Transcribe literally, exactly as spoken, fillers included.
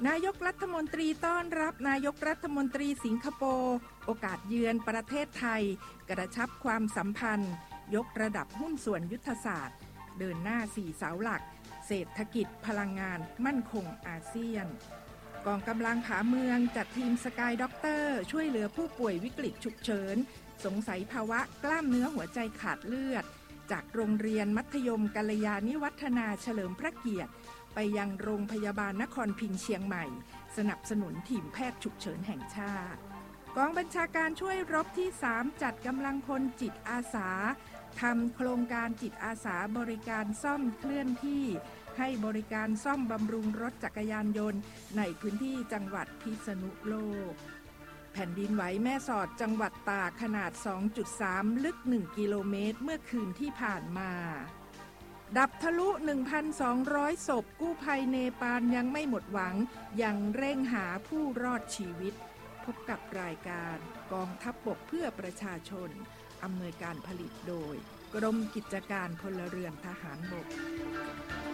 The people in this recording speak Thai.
นายกรัฐมนตรีต้อนรับนายกรัฐมนตรีสิงคโปร์โอกาสเยือนประเทศไทยกระชับความสัมพันธ์ยกระดับหุ้นส่วนยุทธศาสตร์เดินหน้าสี่เสาหลักเศรษฐกิจพลังงานมั่นคงอาเซียนกองกำลังผาเมืองจัดทีมสกายด็อกเตอร์ช่วยเหลือผู้ป่วยวิกฤตฉุกเฉินสงสัยภาวะกล้ามเนื้อหัวใจขาดเลือดจากโรงเรียนมัธยมกัลยาณิวัฒนาเฉลิมพระเกียรติไปยังโรงพยาบาลนครพิงค์เชียงใหม่สนับสนุนทีมแพทย์ฉุกเฉินแห่งชาติกองบัญชาการช่วยรบที่สามจัดกำลังพลจิตอาสาทำโครงการจิตอาสาบริการซ่อมเคลื่อนที่ให้บริการซ่อมบำรุงรถจักรยานยนต์ในพื้นที่จังหวัดพิษณุโลกแผ่นดินไหวแม่สอดจังหวัดตากขนาด สองจุดสาม ลึกหนึ่งกิโลเมตรเมื่อคืนที่ผ่านมาดับทะลุ หนึ่งพันสองร้อย ศพกู้ภัยเนปาลยังไม่หมดหวังยังเร่งหาผู้รอดชีวิตพบกับรายการกองทัพบกเพื่อประชาชนอำนวยการผลิตโดยกรมกิจการพลเรือนทหารบก